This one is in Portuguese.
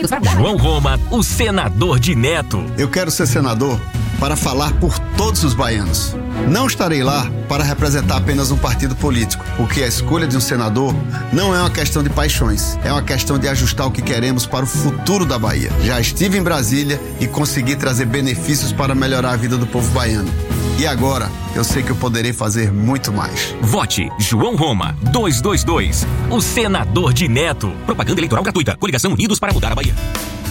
João Roma, o senador de Neto. Eu quero ser senador para falar por todos os baianos. Não estarei lá para representar apenas um partido político, porque a escolha de um senador não é uma questão de paixões, é uma questão de ajustar o que queremos para o futuro da Bahia. Já estive em Brasília e consegui trazer benefícios para melhorar a vida do povo baiano. E agora, eu sei que eu poderei fazer muito mais. Vote João Roma, 222, o senador de Neto. Propaganda eleitoral gratuita. Coligação Unidos para mudar a Bahia.